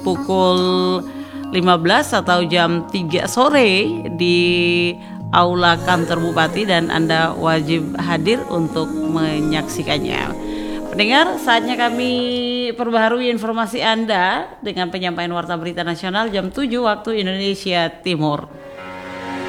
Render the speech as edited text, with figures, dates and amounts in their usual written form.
pukul 15 atau jam 3 sore di Aula Kantor Bupati dan Anda wajib hadir untuk menyaksikannya. Pendengar, saatnya kami perbaharui informasi Anda dengan penyampaian Warta Berita Nasional jam 7 waktu Indonesia Timur.